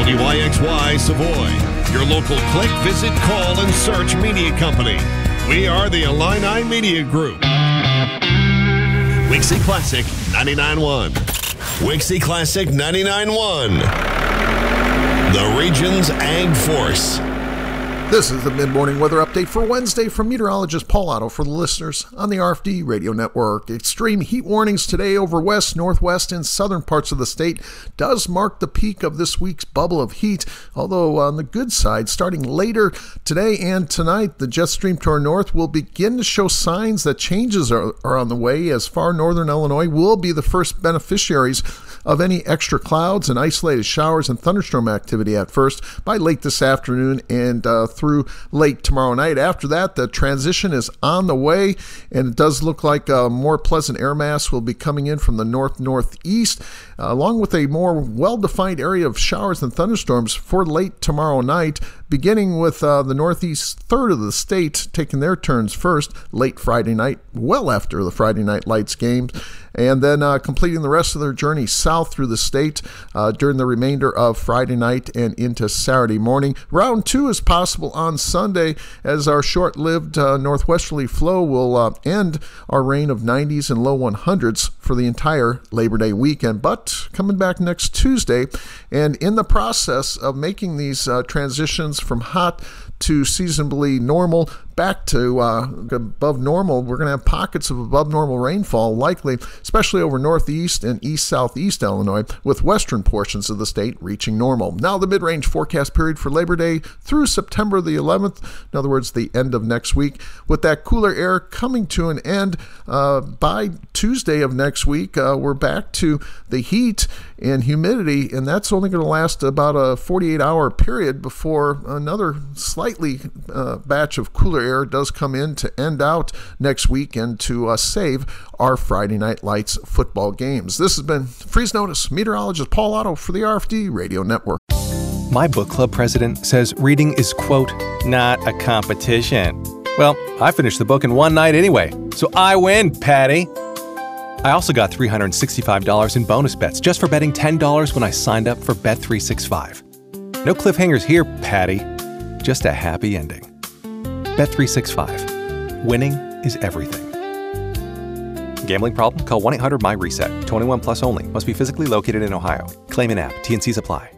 WYXY Savoy, your local click, visit, call, and search media company. We are the Illini Media Group. Wixie Classic 99.1. Wixie Classic 99.1. The region's Ag Force. This is the mid-morning weather update for Wednesday from meteorologist Paul Otto for the listeners on the RFD radio network. Extreme heat warnings today over west, northwest, and southern parts of the state does mark the peak of this week's bubble of heat. Although on the good side, starting later today and tonight, the jet stream to our north will begin to show signs that changes are on the way, as far northern Illinois will be the first beneficiaries of any extra clouds and isolated showers and thunderstorm activity at first by late this afternoon and through late tomorrow night. After that, the transition is on the way, and it does look like a more pleasant air mass will be coming in from the north-northeast, along with a more well-defined area of showers and thunderstorms for late tomorrow night, beginning with the northeast third of the state taking their turns first late Friday night, well after the Friday Night Lights games, and then completing the rest of their journey south through the state during the remainder of Friday night and into Saturday morning. Round 2 is possible on Sunday, as our short-lived northwesterly flow will end our reign of 90s and low 100s for the entire Labor Day weekend. But coming back next Tuesday, and in the process of making these transitions from hot to seasonably normal back to above normal, we're going to have pockets of above normal rainfall likely, especially over northeast and east-southeast Illinois, with western portions of the state reaching normal. Now the mid-range forecast period for Labor Day through September the 11th, in other words, the end of next week, with that cooler air coming to an end by Tuesday of next week. We're back to the heat and humidity, and that's only going to last about a 48-hour period before another slightly batch of cooler air does come in to end out next week and to save our Friday Night Lights football games. This has been Freeze Notice, meteorologist Paul Otto for the RFD Radio Network. My book club president says reading is, quote, not a competition. Well, I finished the book in one night anyway, so I win, Patty. I also got $365 in bonus bets just for betting $10 when I signed up for Bet365. No cliffhangers here, Patty. Just a happy ending. Bet365. Winning is everything. Gambling problem? Call 1-800-MY-RESET. 21 plus only. Must be physically located in Ohio. Claim in app. T&Cs apply.